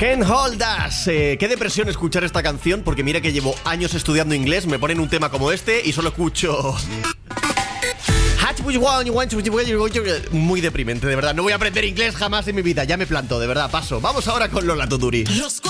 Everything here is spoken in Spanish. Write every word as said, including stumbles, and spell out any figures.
Can't Hold Us. Eh, qué depresión escuchar esta canción, porque mira que llevo años estudiando inglés, me ponen un tema como este y solo escucho... Muy deprimente, de verdad. No voy a aprender inglés jamás en mi vida. Ya me planto, de verdad, paso. Vamos ahora con Lola Tuduri.